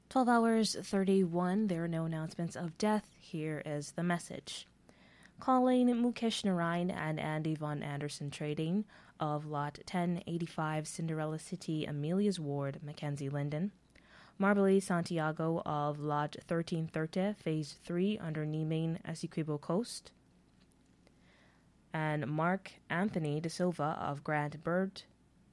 12 hours 31, there are no announcements of death. Here is the message. Calling Mukesh Narayan and Andy Von Anderson Trading of Lot 1085 Cinderella City, Amelia's Ward, Mackenzie Linden. Marbeli Santiago of Lot 1330, Phase 3 under Nemain, Essequibo Coast. And Mark Anthony De Silva of Grant Burnt,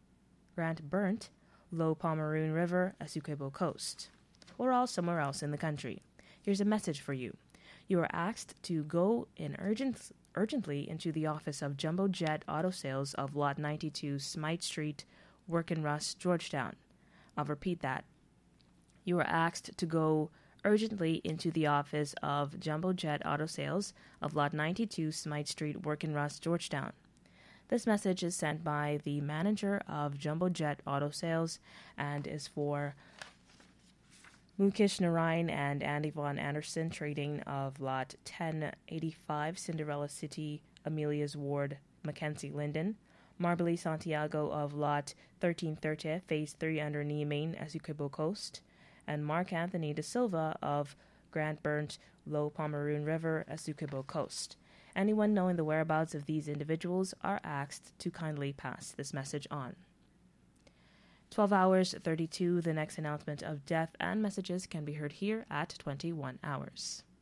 Low Pomeroon River, Essequibo Coast. Or all somewhere else in the country. Here's a message for you. You are asked to go in urgently into the office of Jumbo Jet Auto Sales of Lot 92 Smythe Street, Workin-Russ, Georgetown. I'll repeat that. You are asked to go urgently into the office of Jumbo Jet Auto Sales of Lot 92 Smythe Street, Workin-Russ, Georgetown. This message is sent by the manager of Jumbo Jet Auto Sales and is for Mukesh Narayan and Andy Von Anderson Trading of Lot 1085 Cinderella City, Amelia's Ward, Mackenzie Linden. Marbeli Santiago of Lot 1330, Phase 3 under Nemain, Essequibo Coast. And Mark Anthony De Silva of Grant Burnt, Low Pomeroon River, Essequibo Coast. Anyone knowing the whereabouts of these individuals are asked to kindly pass this message on. 12 hours 32, the next announcement of death and messages can be heard here at 21 hours.